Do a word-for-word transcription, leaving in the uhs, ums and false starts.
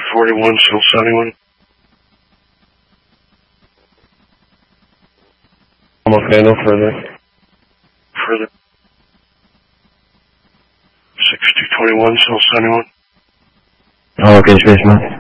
forty-one, still seventy-one. I'm okay, no further. Further. sixty twenty-one, still seventy-one. Oh, okay, space man.